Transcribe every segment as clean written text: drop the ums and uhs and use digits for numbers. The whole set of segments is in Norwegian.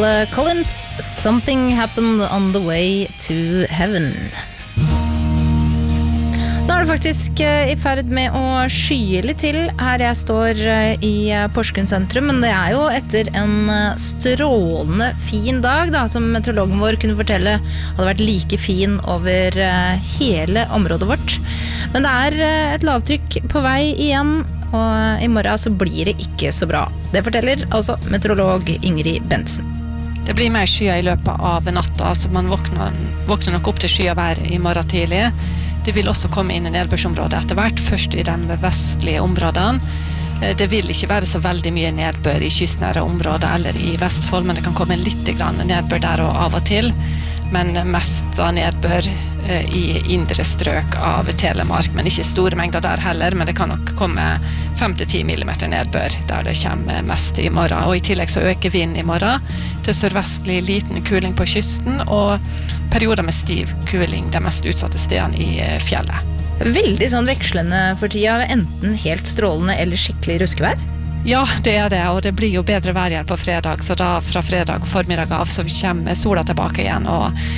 Collins, Something Happened on the Way to Heaven. Nå det faktisk I ferd med å skye litt til her jeg står I Porsgrunn sentrum, men det jo etter en strålende fin dag da, som meteorologen vår kunne fortelle hadde vært like fin over hele området vårt. Men det et lavtrykk på vei igjen, og I morgen så blir det ikke så bra. Det forteller altså meteorolog Ingrid Bensen. Det blir mer skyer I løpet av natta, så man våkner nok opp til skyavær I morgen tidlig. Det vil også komme inn I nedbørsområdet etter hvert, først I de vestlige områdene. Det vil ikke være så veldig mye nedbør I kystnære områder eller I Vestfold, men det kan komme litt grann nedbør der og av og til. Men mest da nedbør I indre strøk av Telemark, men ikke store mengder der heller, men det kan nok komme 5-10 millimeter nedbør der det kommer mest I morgen. Og I tillegg så øker vinden I morgen til sørvestlig liten kuling på kysten, og perioder med stiv kuling de mest utsatte stedene I fjellet. Veldig sånn vekslende for tida, enten helt strålende eller skikkelig ruskevær? Ja, det det, og det blir jo bedre vær igjen på fredag, så da fra fredag formiddag av så kommer sola tilbake igjen,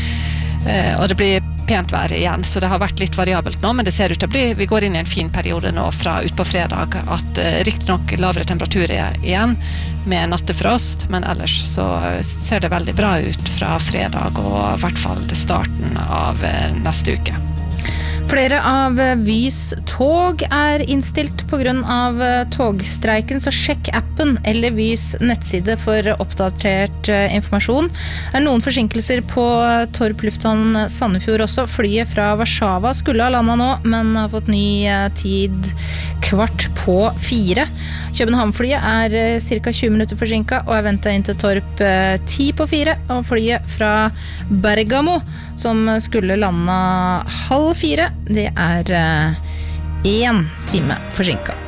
og det blir pent vær igjen, så det har vært litt variabelt nå, men det ser ut til å bli, vi går inn I en fin periode nå fra ut på fredag, at riktig nok lavere temperatur igjen med nattefrost, men ellers så ser det veldig bra ut fra fredag og I hvert fall starten av neste uke. Flere av Vys tog innstilt på grunn av togstreiken, så sjekk appen eller Vys nettside for oppdatert informasjon. Det noen forsinkelser på Torp lufthavn Sandefjord også. Flyet fra Warszawa skulle ha landet nå, men har fått ny tid 3:15. København-flyet cirka 20 minutter forsinket og ventet inn til Torp 3:10, og flyet fra Bergamo som skulle lande 3:30, det 1 time forsinket.